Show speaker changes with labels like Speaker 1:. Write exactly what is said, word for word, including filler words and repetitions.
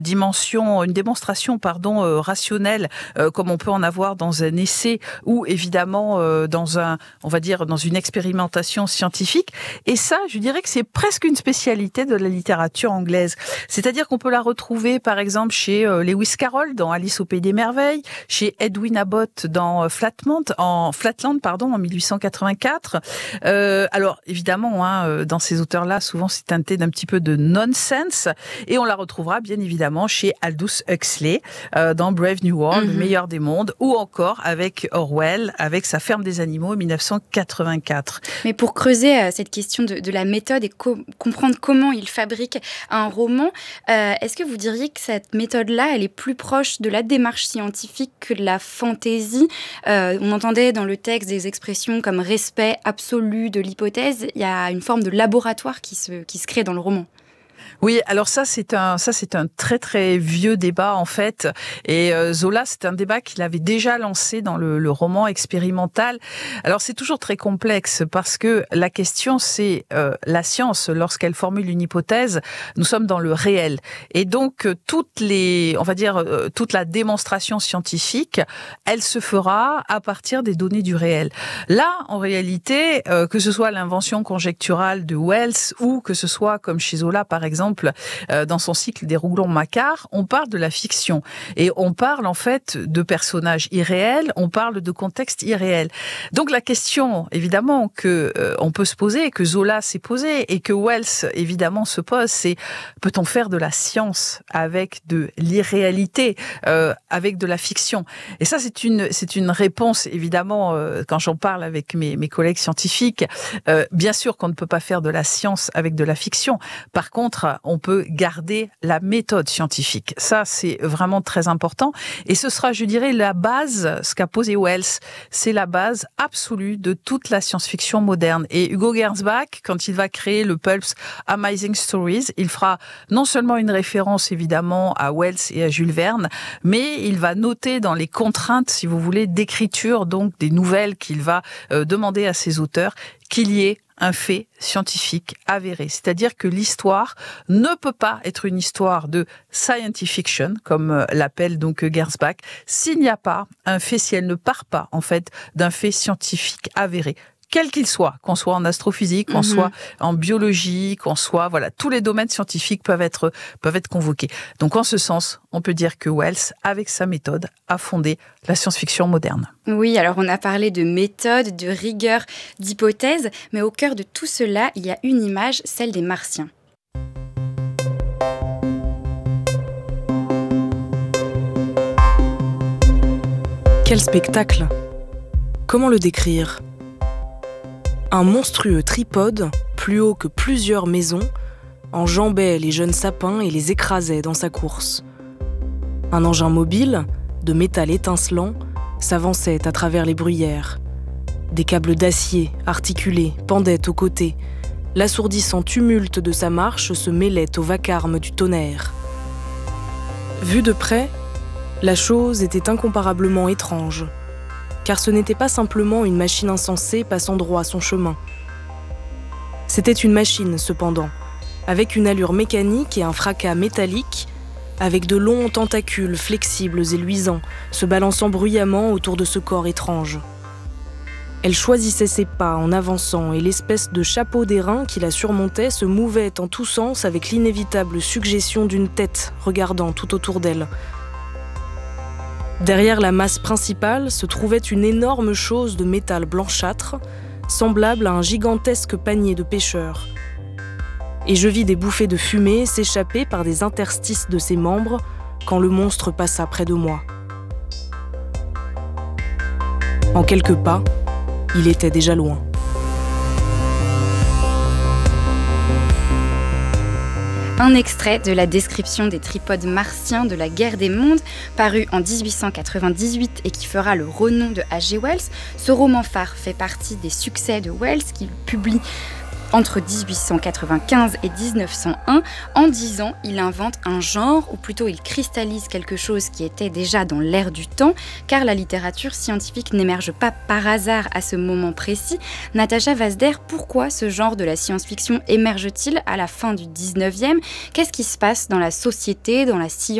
Speaker 1: dimension, une démonstration, pardon, euh, rationnelle, euh, comme on peut en avoir dans un essai ou évidemment euh, dans un, on va dire, dans une expérimentation scientifique. Et ça, je dirais que c'est presque une spécialité de la littérature anglaise. C'est-à-dire qu'on peut la retrouver, par exemple, chez euh, Lewis Carroll dans Alice au Pays des Merveilles, chez Edwin Abbott dans Flatland, en Flatland, pardon, en mille huit cent quatre-vingt-quatre. Euh, alors évidemment, hein, dans ces auteurs-là, souvent c'est teinté d'un petit peu de nonsense, et on la retrouvera bien évidemment chez Aldous Huxley euh, dans Brave New World, mm-hmm. le meilleur des mondes, ou encore avec Orwell, avec sa Ferme des animaux en mille neuf cent quatre-vingt-quatre.
Speaker 2: Mais pour creuser euh, cette question de, de la méthode et co- comprendre comment il fabrique un roman, euh, est-ce que vous diriez que cette méthode-là, elle est plus proche de la démarche scientifique que de la fantaisie ? euh, On entendait dans le texte des expressions comme respect absolu de l'hypothèse. Il y a une forme de laboratoire qui se, qui se crée dans le roman.
Speaker 1: Oui, alors ça c'est un ça c'est un très très vieux débat en fait, et euh, Zola, c'est un débat qu'il avait déjà lancé dans le, le roman expérimental. Alors c'est toujours très complexe parce que la question c'est euh, la science, lorsqu'elle formule une hypothèse, nous sommes dans le réel, et donc euh, toutes les on va dire euh, toute la démonstration scientifique, elle se fera à partir des données du réel. Là en réalité, euh, que ce soit l'invention conjecturale de Wells ou que ce soit comme chez Zola par exemple, dans son cycle des Rougon-Macquart, on parle de la fiction. Et on parle en fait de personnages irréels, on parle de contexte irréel. Donc la question, évidemment, que euh, on peut se poser, que Zola s'est posée et que Wells, évidemment, se pose, c'est peut-on faire de la science avec de l'irréalité, euh, avec de la fiction ? Et ça, c'est une, c'est une réponse, évidemment, euh, quand j'en parle avec mes, mes collègues scientifiques, euh, bien sûr qu'on ne peut pas faire de la science avec de la fiction. Par contre, on peut garder la méthode scientifique. Ça, c'est vraiment très important. Et ce sera, je dirais, la base, ce qu'a posé Wells, c'est la base absolue de toute la science-fiction moderne. Et Hugo Gernsback, quand il va créer le Pulp's Amazing Stories, il fera non seulement une référence, évidemment, à Wells et à Jules Verne, mais il va noter dans les contraintes, si vous voulez, d'écriture, donc des nouvelles qu'il va euh, demander à ses auteurs, qu'il y ait un fait scientifique avéré. C'est-à-dire que l'histoire ne peut pas être une histoire de science fiction, comme l'appelle donc Gernsback, s'il n'y a pas un fait, si elle ne part pas, en fait, d'un fait scientifique avéré. Quel qu'il soit, qu'on soit en astrophysique, qu'on mm-hmm. soit en biologie, qu'on soit, voilà, tous les domaines scientifiques peuvent être, peuvent être convoqués. Donc, en ce sens, on peut dire que Wells, avec sa méthode, a fondé la science-fiction moderne.
Speaker 2: Oui, alors on a parlé de méthode, de rigueur, d'hypothèse, mais au cœur de tout cela, il y a une image, celle des Martiens.
Speaker 3: Quel spectacle ! Comment le décrire ? Un monstrueux tripode, plus haut que plusieurs maisons, enjambait les jeunes sapins et les écrasait dans sa course. Un engin mobile, de métal étincelant, s'avançait à travers les bruyères. Des câbles d'acier, articulés, pendaient aux côtés. L'assourdissant tumulte de sa marche se mêlait au vacarme du tonnerre. Vue de près, la chose était incomparablement étrange. Car ce n'était pas simplement une machine insensée passant droit son chemin. C'était une machine, cependant, avec une allure mécanique et un fracas métallique, avec de longs tentacules flexibles et luisants, se balançant bruyamment autour de ce corps étrange. Elle choisissait ses pas en avançant, et l'espèce de chapeau d'airain qui la surmontait se mouvait en tous sens avec l'inévitable suggestion d'une tête regardant tout autour d'elle. Derrière la masse principale se trouvait une énorme chose de métal blanchâtre, semblable à un gigantesque panier de pêcheurs. Et je vis des bouffées de fumée s'échapper par des interstices de ses membres quand le monstre passa près de moi. En quelques pas, il était déjà loin.
Speaker 2: Un extrait de la description des tripodes martiens de la guerre des mondes, paru en dix-huit cent quatre-vingt-dix-huit et qui fera le renom de H G Wells. Ce roman phare fait partie des succès de Wells, qu'il publie entre dix-huit cent quatre-vingt-quinze et dix-neuf cent un. En dix ans, il invente un genre, ou plutôt il cristallise quelque chose qui était déjà dans l'air du temps, car la littérature scientifique n'émerge pas par hasard à ce moment précis. Natacha Vazder, pourquoi ce genre de la science-fiction émerge-t-il à la fin du dix-neuvième ? Qu'est-ce qui se passe dans la société, dans la science